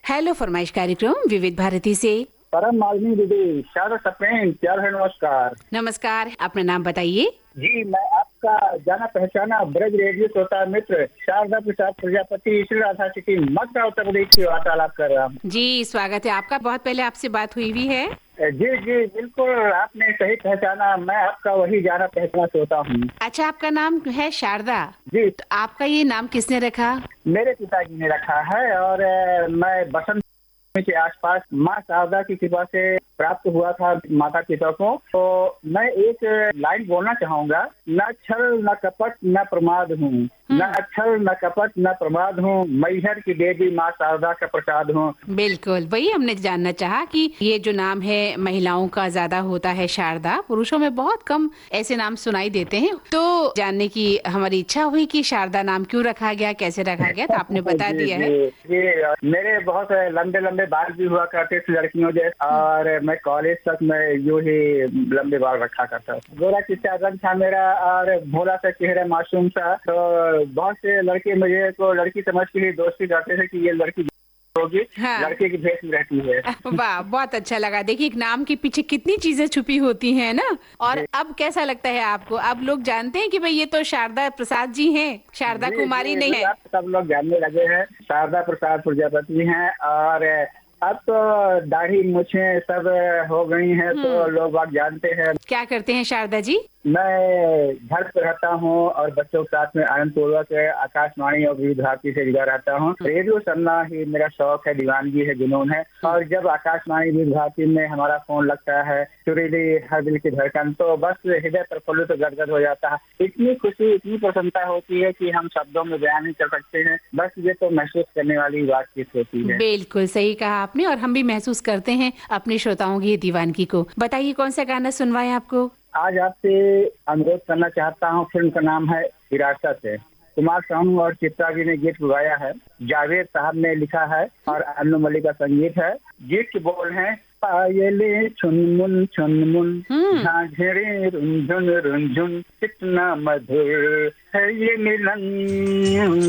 Hello फरमाइश कार्यक्रम विविध भारती से। परम मालिनी दीदी, शारदा सप्रेम, प्यार है, नमस्कार। नमस्कार, अपना नाम बताइए। जी, मैं आपका जाना पहचाना ब्रज रेडियो श्रोता मित्र शारदा प्रसाद प्रजापति, श्री राधा सिटी, मथुरा, उत्तर प्रदेश से वार्तालाप कर रहा हूँ। जी, स्वागत है आपका। बहुत पहले आपसे बात हुई भी है। जी जी बिल्कुल, आपने सही पहचाना, मैं आपका वही जाना पहचाना श्रोता हूँ। अच्छा, आपका नाम है शारदा जी। तो आपका ये नाम किसने रखा? मेरे पिताजी ने रखा है और मैं बसंत के आसपास माँ शारदा की कृपा से प्राप्त हुआ था माता पिता को। तो मैं एक लाइन बोलना चाहूंगा, न छल न कपट न प्रमाद हूँ, न छल न कपट न प्रमाद हूँ, मैहर की देवी माँ शारदा का प्रसाद हूँ। बिल्कुल, वही हमने जानना चाहा कि ये जो नाम है महिलाओं का ज्यादा होता है शारदा, पुरुषों में बहुत कम ऐसे नाम सुनाई देते हैं। तो जानने की हमारी इच्छा हुई कि शारदा नाम क्यों रखा गया, कैसे रखा गया, तो आपने बता दिया है। जी, मेरे बहुत लंबे लंबे बाल भी हुआ करते थे लड़कियों जैसे, और मैं कॉलेज तक मैं यूं ही लंबे बाल रखा करता था। गोरा चिट्टा रंग था मेरा और भोला सा चेहरा, मासूम सा। तो बहुत से लड़के मुझे को लड़की समझ के लिए दोस्ती करते थे कि ये लड़की होगी, हाँ। लड़के की भेष में रहती है। वाह, बहुत अच्छा लगा। देखिए, एक नाम के पीछे कितनी चीजें छुपी होती हैं ना। और अब कैसा लगता है आपको? अब लोग जानते हैं कि भाई ये तो शारदा प्रसाद जी हैं, शारदा कुमारी नहीं है। सब लोग जानने लगे हैं शारदा प्रसाद प्रजापति हैं। और अब तो दाढ़ी मूछें सब हो गई हैं, तो लोग बात जानते हैं। क्या करते हैं शारदा जी? मैं घर पे रहता हूँ और बच्चों के साथ में आनंद पूर्वक आकाशवाणी और विविध भारती से जुड़ा रहता हूँ। रेडियो सुनना ही मेरा शौक है, दीवानगी है, जुनून है। और जब आकाशवाणी विविध भारती में हमारा फोन लगता है, सुरीली हर दिल की धड़कन, तो बस हृदय प्रफुल्लित तो गदगद हो जाता है। इतनी खुशी, इतनी प्रसन्नता होती है कि हम शब्दों में बयान नहीं कर सकते हैं। बस ये तो महसूस करने वाली बातचीत होती है। बिल्कुल सही कहा आपने, और हम भी महसूस करते हैं अपने श्रोताओं की दीवानगी को। बताइए, कौन सा गाना सुनवाएं आपको? आज आपसे अनुरोध करना चाहता हूँ। फिल्म का नाम है विरासत है। कुमार सानू और चित्रा जी ने गीत गाया है, जावेद साहब ने लिखा है और अन्नू मलिक का संगीत है। गीत के बोल हैं, पायले चुनमुन झांझरे रुंझुन रुंझुन, कितना मधुर है ये मिलन।